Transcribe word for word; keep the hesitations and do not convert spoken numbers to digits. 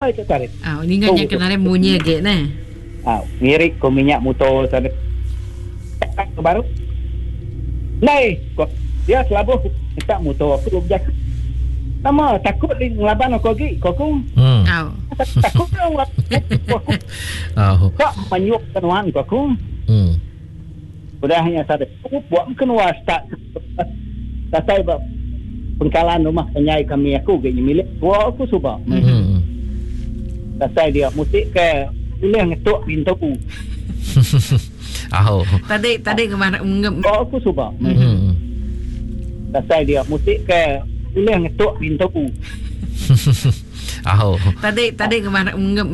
Sampai ke tarik. Ah, ni kan yang kenal munyi agak nah. Ah, ngirik ko minyak motor sana. Baru. Nai, kok dia selabuh minta motor aku berjak. Nama takut ni ngelaban aku lagi. Kau kong. Hmm. Ah. Takut lah. Aku. Oh. Kak menyuk kenuan kau kong. Hmm. Sudah hanya satu. Aku buat kenuan start. Tasai bab pengkalan rumah penyai kami aku gini milik. Gua aku suka. Hmm. Tasai dia musik ke boleh ngetuk pintu. Oh. Tadi tadi kemana ngem. Gua aku suka. Hmm. Tasai dia musik ke boleh ngetuk pintu. Oh. Tadi tadi kemana ngem.